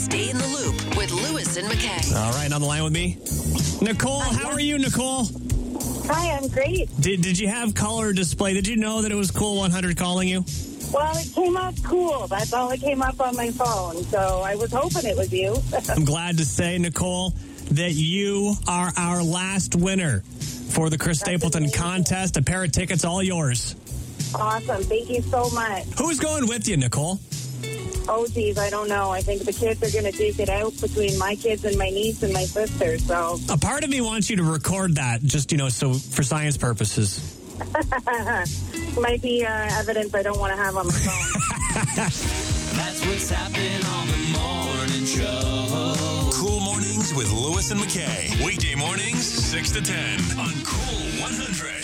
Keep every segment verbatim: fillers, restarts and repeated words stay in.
Stay in the loop with Lewis and McKay. All right, on the line with me, Nicole. How are you, Nicole? Hi, I'm great. Did Did you have caller display? Did you know that it was Cool one hundred calling you? Well, it came up cool. That's all that came up on my phone. So I was hoping it was you. I'm glad to say, Nicole, that you are our last winner for the Chris That's Stapleton amazing. contest. A pair of tickets, all yours. Awesome. Thank you so much. Who's going with you, Nicole? Oh, geez, I don't know. I think the kids are going to duke it out between my kids and my niece and my sister. So A part of me wants you to record that, just, you know, so for science purposes. might be uh, evidence I don't want to have on my phone. That's what's happening on the morning show. Cool Mornings with Lewis and McKay. Weekday mornings, six to ten on Cool one hundred.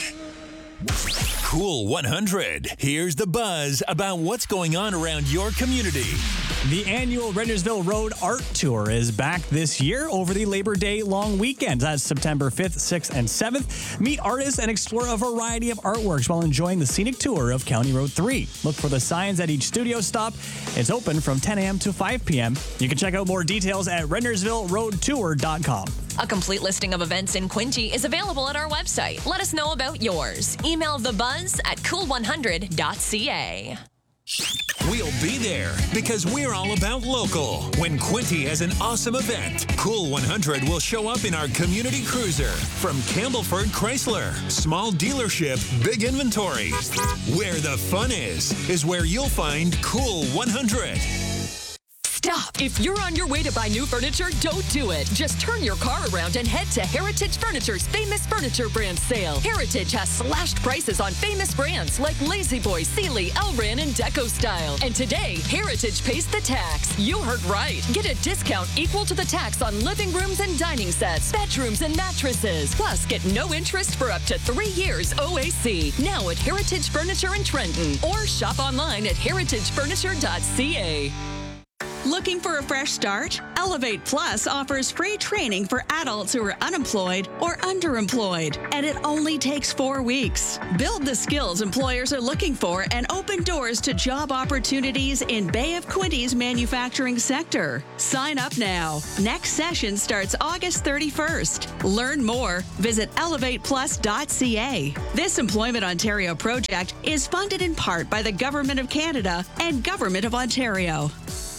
Cool one hundred. Here's the buzz about what's going on around your community. The annual Rendersville Road Art Tour is back this year over the Labor Day long weekend. That's September fifth, sixth, and seventh. Meet artists and explore a variety of artworks while enjoying the scenic tour of County Road three. Look for the signs at each studio stop. It's open from ten a.m. to five p.m. You can check out more details at rendersville road tour dot com. A complete listing of events in Quinte is available at our website. Let us know about yours. Email the buzz at cool one hundred dot c a. We'll be there because we're all about local. When Quinte has an awesome event, Cool one hundred will show up in our community cruiser. From Campbellford Chrysler, small dealership, big inventory. Where the fun is, is where you'll find Cool one hundred. Stop! If you're on your way to buy new furniture, don't do it. Just turn your car around and head to Heritage Furniture's Famous Furniture Brand Sale. Heritage has slashed prices on famous brands like La-Z-Boy, Sealy, Elran, and Deco Style. And today, Heritage pays the tax. You heard right. Get a discount equal to the tax on living rooms and dining sets, bedrooms and mattresses. Plus, get no interest for up to three years O A C. Now at Heritage Furniture in Trenton. Or shop online at heritage furniture dot c a. Looking for a fresh start? Elevate Plus offers free training for adults who are unemployed or underemployed, and it only takes four weeks. Build the skills employers are looking for and open doors to job opportunities in Bay of Quinte's manufacturing sector. Sign up now. Next session starts August thirty-first. Learn more. Visit elevate plus dot c a. This Employment Ontario project is funded in part by the Government of Canada and Government of Ontario.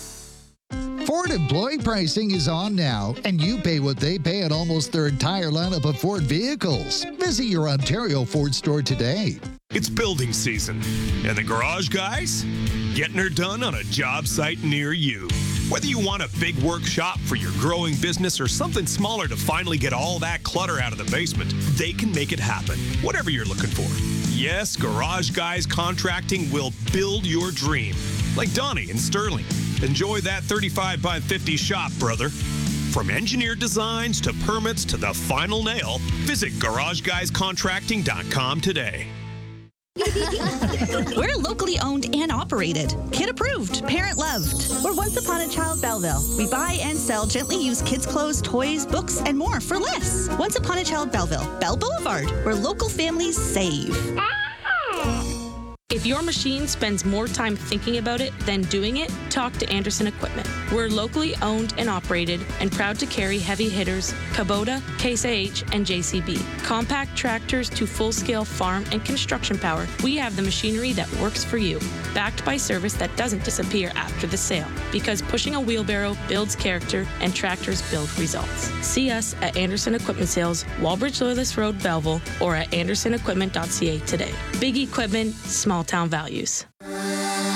Ford employee pricing is on now, and you pay what they pay at almost their entire lineup of Ford vehicles. Visit your Ontario Ford store today. It's building season, and the garage guys getting her done on a job site near you. Whether you want a big workshop for your growing business or something smaller to finally get all that clutter out of the basement, they can make it happen, whatever you're looking for. Yes, Garage Guys Contracting will build your dream. Like Donnie and Sterling. Enjoy that thirty-five by fifty shop, brother. From engineered designs to permits to the final nail, visit garage guys contracting dot com today. We're locally owned and operated. Kid approved. Parent loved. We're Once Upon a Child Belleville. We buy and sell gently used kids' clothes, toys, books, and more for less. Once Upon a Child Belleville. Bell Boulevard, where local families save. If your machine spends more time thinking about it than doing it, talk to Anderson Equipment. We're locally owned and operated and proud to carry heavy hitters, Kubota, Case I H, and J C B. Compact tractors to full-scale farm and construction power, we have the machinery that works for you. Backed by service that doesn't disappear after the sale, because pushing a wheelbarrow builds character and tractors build results. See us at Anderson Equipment Sales, Walbridge Loyalist Road, Belleville, or at anderson equipment dot c a today. Big equipment, small town values.